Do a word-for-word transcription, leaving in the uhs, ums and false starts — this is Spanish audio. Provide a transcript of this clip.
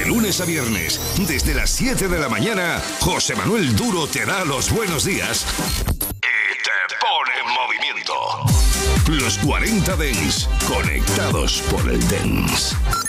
lunes a viernes, desde las siete de la mañana, José Manuel Duro te da los buenos días y te pone en movimiento. Los cuarenta Dance, conectados por el Dance.